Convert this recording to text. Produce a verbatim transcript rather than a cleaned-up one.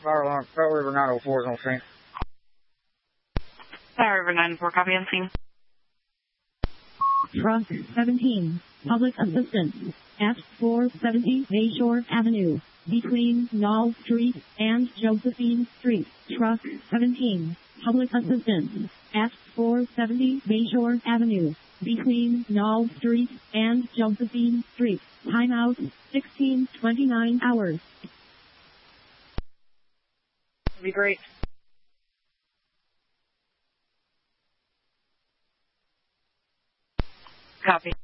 Fire alarm, Fire River nine oh four is on scene. Fire River nine oh four, copy on scene. Truck seventeen, public assistance, at four seventy Bayshore Avenue, between Knoll Street and Josephine Street. Truck seventeen, public assistance, at four seventy Bayshore Avenue, between Knoll Street and Josephine Street. Timeout, sixteen twenty-nine hours. That'd be great. Copy.